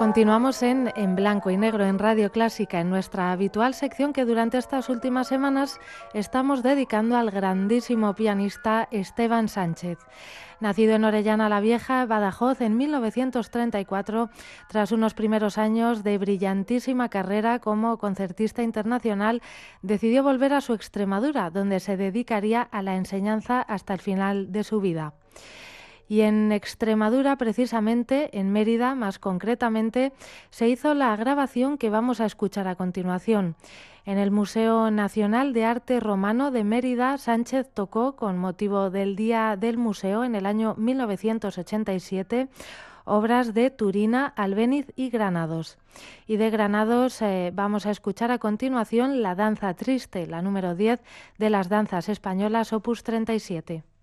Continuamos en Blanco y Negro en Radio Clásica, en nuestra habitual sección que durante estas últimas semanas estamos dedicando al grandísimo pianista Esteban Sánchez. Nacido en Orellana la Vieja, Badajoz, en 1934, tras unos primeros años de brillantísima carrera como concertista internacional, decidió volver a su Extremadura, donde se dedicaría a la enseñanza hasta el final de su vida. Y en Extremadura, precisamente, en Mérida, más concretamente, se hizo la grabación que vamos a escuchar a continuación. En el Museo Nacional de Arte Romano de Mérida, Sánchez tocó, con motivo del Día del Museo en el año 1987, obras de Turina, Albéniz y Granados. Y de Granados vamos a escuchar a continuación la Danza Triste, la número 10 de las danzas españolas, opus 37.